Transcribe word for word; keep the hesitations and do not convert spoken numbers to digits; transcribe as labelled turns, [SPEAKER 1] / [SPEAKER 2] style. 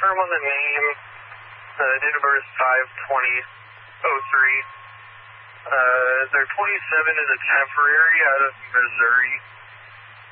[SPEAKER 1] confirm on the name, uh, date of birth five twenty oh three. Uh, they're twenty-seven is a temporary out of Missouri.